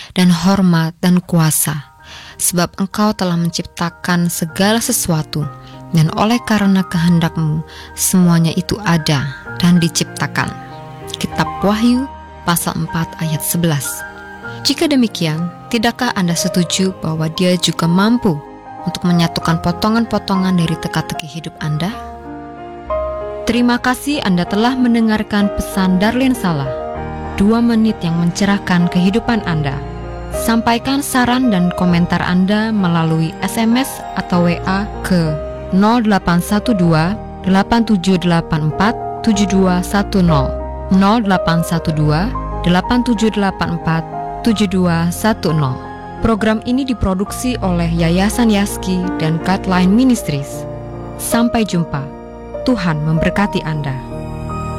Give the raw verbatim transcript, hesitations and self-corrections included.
dan hormat dan kuasa, sebab Engkau telah menciptakan segala sesuatu, dan oleh karena kehendak-Mu semuanya itu ada dan diciptakan. Kitab Wahyu pasal empat ayat sebelas. Jika demikian, tidakkah Anda setuju bahwa Dia juga mampu untuk menyatukan potongan-potongan dari teka-teki hidup Anda? Terima kasih Anda telah mendengarkan pesan Darlene Salah, dua menit yang mencerahkan kehidupan Anda. Sampaikan saran dan komentar Anda melalui S M S atau W A ke nol delapan satu dua delapan tujuh delapan empat tujuh dua satu nol nol delapan satu dua delapan tujuh delapan empat tujuh dua satu nol. Program ini diproduksi oleh Yayasan Yaski dan Guideline Ministries. Sampai jumpa. Tuhan memberkati Anda.